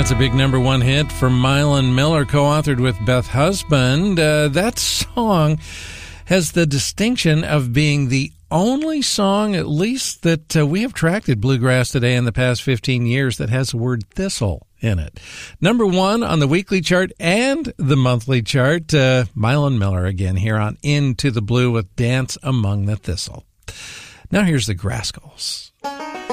That's a big number one hit for Mylon Miller, co-authored with Beth Husband. That song has the distinction of being the only song, at least that we have tracked at Bluegrass Today in the past 15 years, that has the word thistle in it. Number one on the weekly chart and the monthly chart. Mylon Miller again here on Into the Blue with Dance Among the Thistle. Now here's the Grascals.